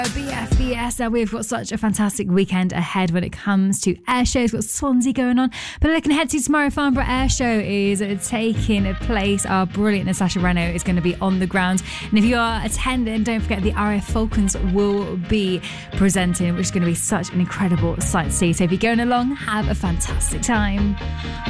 BFBS. We've got such a fantastic weekend ahead when it comes to air shows. We've got Swansea going on, but looking ahead to tomorrow, Farnborough Air Show is taking place. Our brilliant Natasha Reno is going to be on the ground, and if you are attending, don't forget the RAF Falcons will be presenting, which is going to be such an incredible sight to see. So if you're going along, have a fantastic time.